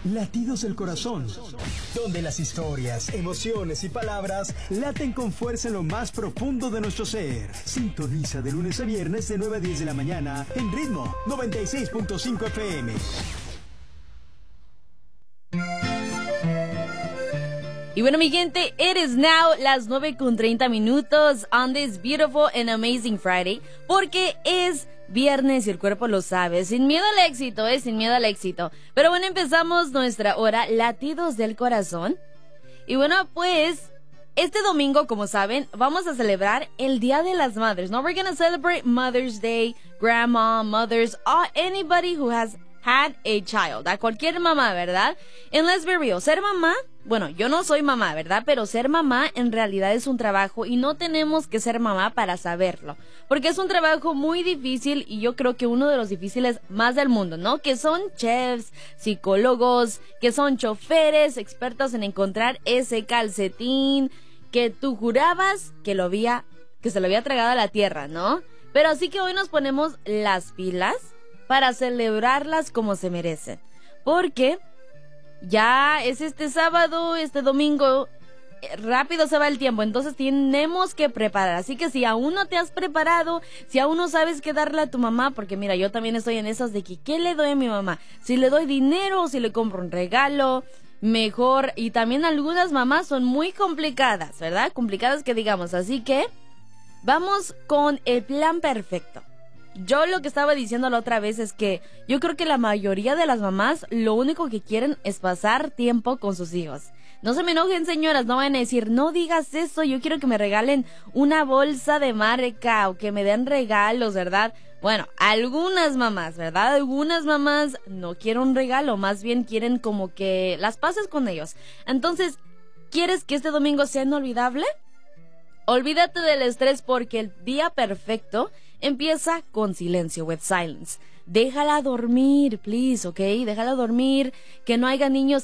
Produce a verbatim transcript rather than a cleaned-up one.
Latidos del Corazón, donde las historias, emociones y palabras laten con fuerza en lo más profundo de nuestro ser. Sintoniza de lunes a viernes de nueve a diez de la mañana en Ritmo noventa y seis punto cinco F M. Y bueno, mi gente, it is now las nueve con treinta minutos on this beautiful and amazing Friday, porque es viernes y el cuerpo lo sabe, sin miedo al éxito, eh, sin miedo al éxito. Pero bueno, empezamos nuestra hora Latidos del Corazón. Y bueno, pues, este domingo, como saben, vamos a celebrar el Día de las Madres, ¿no? We're gonna celebrate Mother's Day, Grandma, Mothers, uh, anybody who has had a child, a cualquier mamá, ¿verdad? And let's be real, ser mamá, bueno, yo no soy mamá, ¿verdad? Pero ser mamá en realidad es un trabajo y no tenemos que ser mamá para saberlo, porque es un trabajo muy difícil y yo creo que uno de los difíciles más del mundo, ¿no? Que son chefs, psicólogos, que son choferes, expertos en encontrar ese calcetín que tú jurabas que lo había, que se lo había tragado a la tierra, ¿no? Pero así que hoy nos ponemos las pilas para celebrarlas como se merecen, porque ya es este sábado, este domingo, rápido se va el tiempo, entonces tenemos que preparar. Así que si aún no te has preparado, si aún no sabes qué darle a tu mamá, porque mira, yo también estoy en esas de que ¿qué le doy a mi mamá? Si le doy dinero o si le compro un regalo, mejor. Y también algunas mamás son muy complicadas, ¿verdad? Complicadas que digamos, así que vamos con el plan perfecto. Yo lo que estaba diciendo la otra vez es que yo creo que la mayoría de las mamás lo único que quieren es pasar tiempo con sus hijos. No se me enojen, señoras, no van a decir, no digas eso, yo quiero que me regalen una bolsa de marca o que me den regalos, ¿verdad? Bueno, algunas mamás, ¿verdad? Algunas mamás no quieren un regalo, más bien quieren como que las pases con ellos. Entonces, ¿quieres que este domingo sea inolvidable? Olvídate del estrés porque el día perfecto empieza con silencio, with silence. Déjala dormir, please, ¿ok? Déjala dormir, que no haya niños